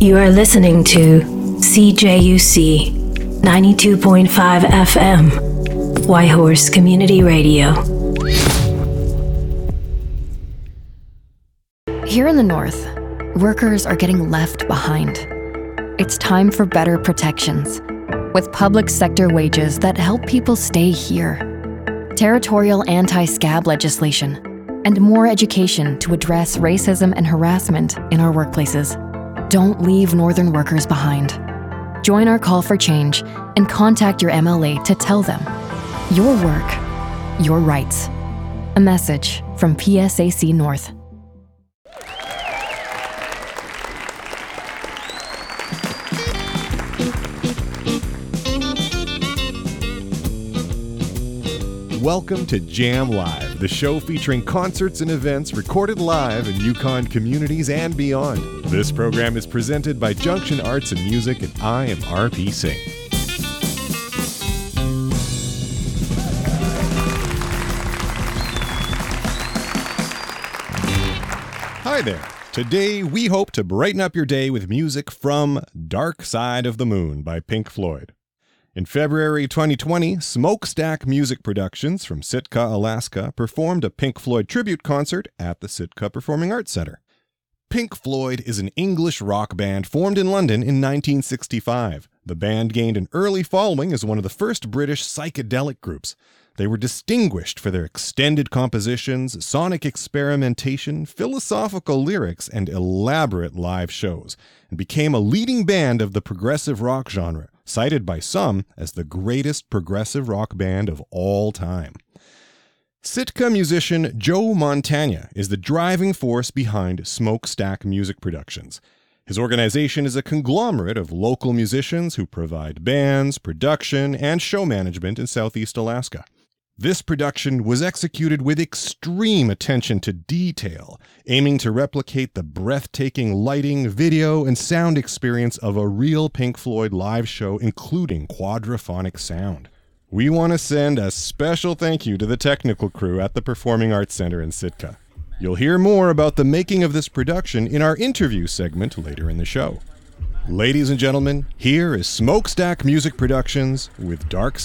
You are listening to CJUC 92.5 FM, Whitehorse Community Radio. Here in the North, workers are getting left behind. It's time for better protections, with public sector wages that help people stay here, territorial anti-scab legislation, and more education to address racism and harassment in our workplaces. Don't leave Northern workers behind. Join our call for change and contact your MLA to tell them your work, your rights. A message from PSAC North. Welcome to Jam Live, the show featuring concerts and events recorded live in Yukon communities and beyond. This program is presented by Junction Arts and Music, and I am RP Singh. Hi there. Today we hope to brighten up your day with music from Dark Side of the Moon by Pink Floyd. In February 2020, Smokestack Music Productions from Sitka, Alaska, performed a Pink Floyd tribute concert at the Sitka Performing Arts Center. Pink Floyd is an English rock band formed in London in 1965. The band gained an early following as one of the first British psychedelic groups. They were distinguished for their extended compositions, sonic experimentation, philosophical lyrics, and elaborate live shows, and became a leading band of the progressive rock genre, cited by some as the greatest progressive rock band of all time. Sitka musician Joe Montagna is the driving force behind Smokestack Music Productions. His organization is a conglomerate of local musicians who provide bands, production, and show management in Southeast Alaska. This production was executed with extreme attention to detail, aiming to replicate the breathtaking lighting, video, and sound experience of a real Pink Floyd live show, including quadraphonic sound. We want to send a special thank you to the technical crew at the Performing Arts Center in Sitka. You'll hear more about the making of this production in our interview segment later in the show. Ladies and gentlemen, here is Smokestack Music Productions with Dark